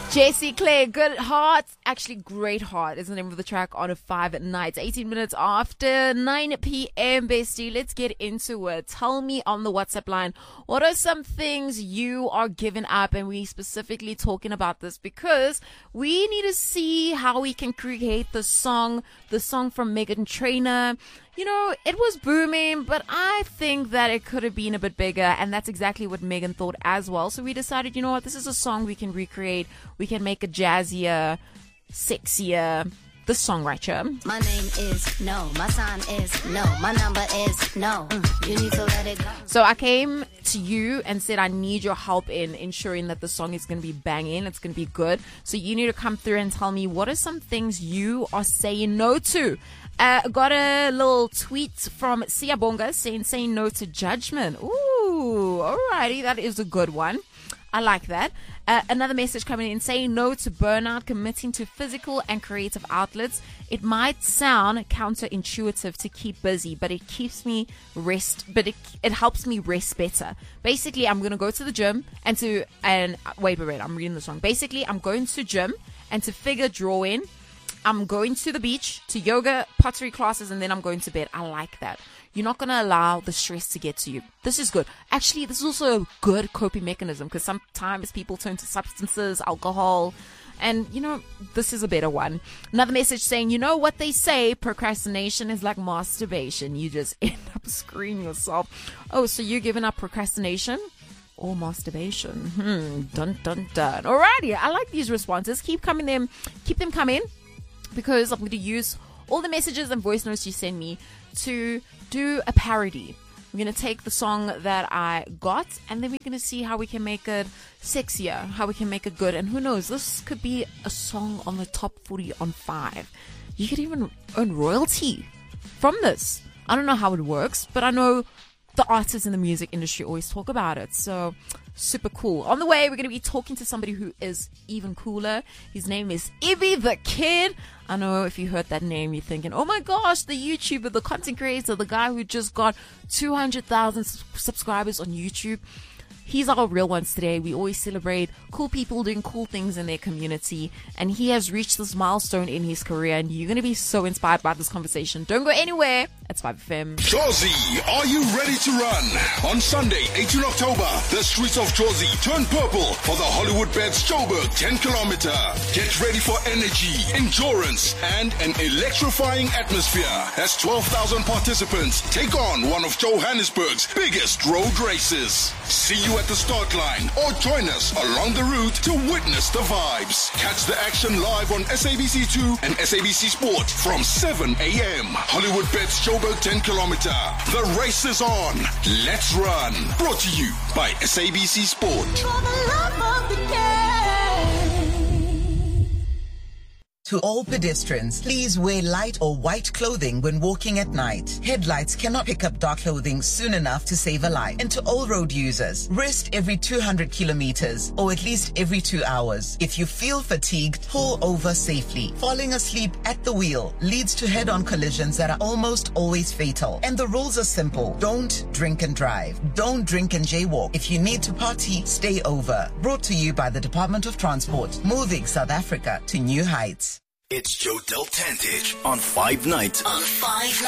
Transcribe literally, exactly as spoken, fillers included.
Jessie Clare, Good Heart. Actually, Great Heart is the name of the track on a five nights. eighteen minutes after nine p.m. Bestie, let's get into it. Tell me on the WhatsApp line, what are some things you are giving up? And we specifically talking about this because we need to see how we can create the song, the song from Meghan Trainor. You know, it was booming, but I think that it could have been a bit bigger, and that's exactly what Meghan thought as well. So we decided, you know what, this is a song we can recreate. We can make it jazzier, sexier. The songwriter. My name is no, my sign is no, my number is no. Mm, you need to let it go. So I came to you and said I need your help in ensuring that the song is going to be banging, it's going to be good. So you need to come through and tell me what are some things you are saying no to. Uh, got a little tweet from Siyabonga saying saying no to judgment. Ooh, alrighty, that is a good one. I like that. Uh, another message coming in saying no to burnout, committing to physical and creative outlets. It might sound counterintuitive to keep busy, but it keeps me rest, but it, it helps me rest better. Basically, I'm going to go to the gym and to, and wait, wait, wait, I'm reading the song. Basically, I'm going to gym and to figure drawing. I'm going to the beach, to yoga, pottery classes, and then I'm going to bed. I like that. You're not going to allow the stress to get to you. This is good. Actually, this is also a good coping mechanism because sometimes people turn to substances, alcohol, and, you know, this is a better one. Another message saying, you know what they say, procrastination is like masturbation. You just end up screwing yourself. Oh, so you're giving up procrastination? Or masturbation? Hmm, dun, dun, dun. Alrighty, I like these responses. Keep coming them, keep them coming because I'm going to use all the messages and voice notes you send me to do a parody. We're going to take the song that I got and then we're going to see how we can make it sexier, how we can make it good. And who knows, this could be a song on the top forty on five. You could even earn royalty from this. I don't know how it works, but I know the artists in the music industry always talk about it. So super cool. On the way, we're going to be talking to somebody who is even cooler. His name is Ivy the Kid. I know if you heard that name, you're thinking, oh my gosh, the YouTuber, the content creator, the guy who just got two hundred thousand subscribers on YouTube. He's our real ones today. We always celebrate cool people doing cool things in their community. And he has reached this milestone in his career. And you're going to be so inspired by this conversation. Don't go anywhere. It's five F M. Jozi, are you ready to run? On Sunday, eighteenth October, the streets of Jozi turn purple for the Hollywood Bets Joburg ten kilometer. Get ready for energy, endurance, and an electrifying atmosphere as twelve thousand participants take on one of Johannesburg's biggest road races. See you at the start line or join us along the route to witness the vibes. Catch the action live on S A B C two and S A B C Sport from seven a.m. Hollywood Bets Joburg ten kilometer. The race is on. Let's run. Brought to you by S A B C Sport. For the love of the game. To all pedestrians, please wear light or white clothing when walking at night. Headlights cannot pick up dark clothing soon enough to save a life. And to all road users, rest every two hundred kilometers or at least every two hours. If you feel fatigued, pull over safely. Falling asleep at the wheel leads to head-on collisions that are almost always fatal. And the rules are simple. Don't drink and drive. Don't drink and jaywalk. If you need to party, stay over. Brought to you by the Department of Transport, moving South Africa to new heights. It's Jodel Tantich on Five Nights. On Five Nights.